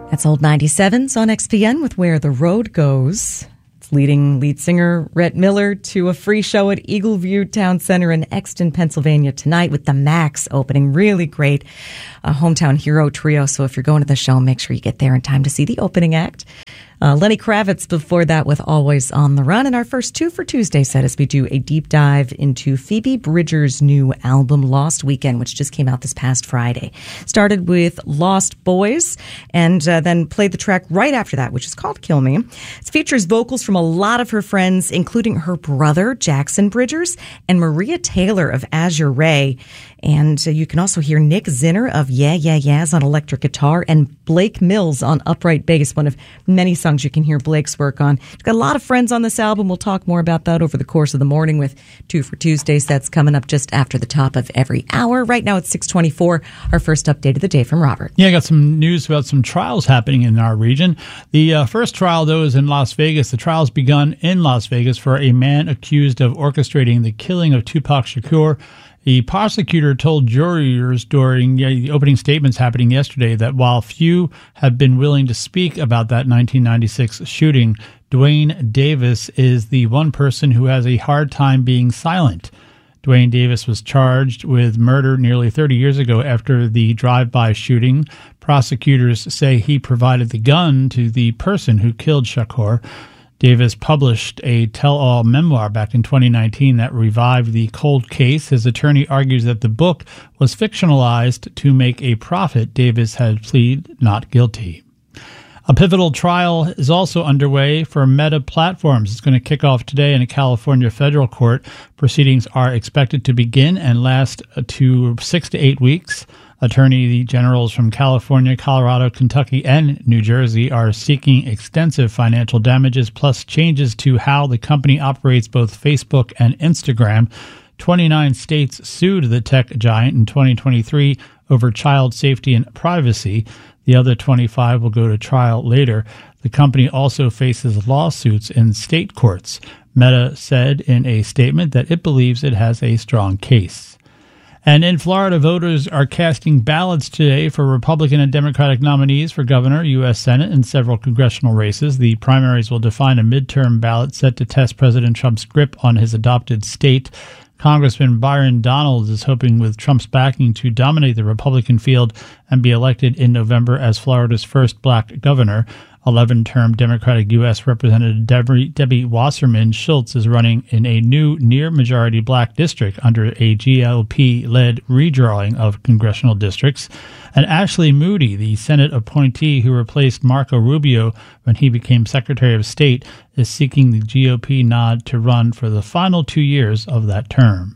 That's Old 97s on XPN with Where the Road Goes. It's lead singer Rhett Miller to a free show at Eagleview Town Center in Exton, Pennsylvania tonight with the Max opening. Really great hometown hero trio. So if you're going to the show, make sure you get there in time to see the opening act. Lenny Kravitz before that with Always on the Run. And our first Two for Tuesday set as we do a deep dive into Phoebe Bridgers' new album, Lost Weekend, which just came out this past Friday. Started with Lost Boys and then played the track right after that, which is called Kill Me. It features vocals from a lot of her friends, including her brother, Jackson Bridgers, and Maria Taylor of Azure Ray. And you can also hear Nick Zinner of Yeah Yeah Yeahs on electric guitar and Blake Mills on upright bass, one of many songs you can hear Blake's work on. He's got a lot of friends on this album. We'll talk more about that over the course of the morning with Two for Tuesday sets coming up just after the top of every hour. Right now it's 6:24. Our first update of the day from Robert. Yeah, I got some news about some trials happening in our region. The first trial, though, is in Las Vegas. The trial's begun in Las Vegas for a man accused of orchestrating the killing of Tupac Shakur. The prosecutor told jurors during the opening statements happening yesterday that while few have been willing to speak about that 1996 shooting, Dwayne Davis is the one person who has a hard time being silent. Dwayne Davis was charged with murder nearly 30 years ago after the drive-by shooting. Prosecutors say he provided the gun to the person who killed Shakur. Davis published a tell-all memoir back in 2019 that revived the cold case. His attorney argues that the book was fictionalized to make a profit. Davis had pleaded not guilty. A pivotal trial is also underway for Meta Platforms. It's going to kick off today in a California federal court. Proceedings are expected to begin and last to 6 to 8 weeks. Attorney generals from California, Colorado, Kentucky, and New Jersey are seeking extensive financial damages plus changes to how the company operates both Facebook and Instagram. 29 states sued the tech giant in 2023 over child safety and privacy. The other 25 will go to trial later. The company also faces lawsuits in state courts. Meta said in a statement that it believes it has a strong case. And in Florida, voters are casting ballots today for Republican and Democratic nominees for governor, U.S. Senate, and several congressional races. The primaries will define a midterm ballot set to test President Trump's grip on his adopted state. Congressman Byron Donalds is hoping with Trump's backing to dominate the Republican field and be elected in November as Florida's first black governor. 11-term Democratic U.S. Representative Debbie Wasserman Schultz is running in a new near-majority black district under a GOP-led redrawing of congressional districts. And Ashley Moody, the Senate appointee who replaced Marco Rubio when he became Secretary of State, is seeking the GOP nod to run for the final 2 years of that term.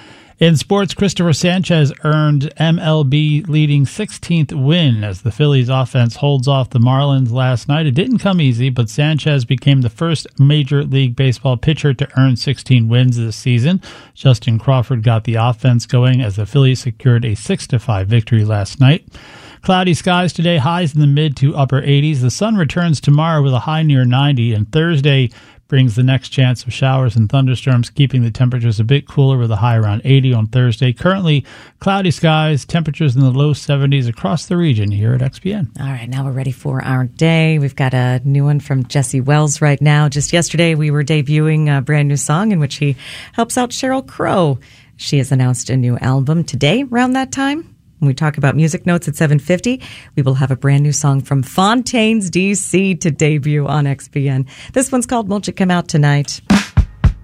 In sports, Christopher Sanchez earned MLB leading 16th win as the Phillies offense holds off the Marlins last night. It didn't come easy, but Sanchez became the first Major League Baseball pitcher to earn 16 wins this season. Justin Crawford got the offense going as the Phillies secured a 6-5 victory last night. Cloudy skies today, highs in the mid to upper 80s. The sun returns tomorrow with a high near 90, and Thursday brings the next chance of showers and thunderstorms, keeping the temperatures a bit cooler with a high around 80 on Thursday. Currently, cloudy skies, temperatures in the low 70s across the region here at XPN. All right, now we're ready for our day. We've got a new one from Jesse Wells right now. Just yesterday, we were debuting a brand new song in which he helps out Sheryl Crow. She has announced a new album today around that time. When we talk about music notes at 7:50, we will have a brand new song from Fontaines, D.C. to debut on XPN. This one's called Won't You Come Out Tonight?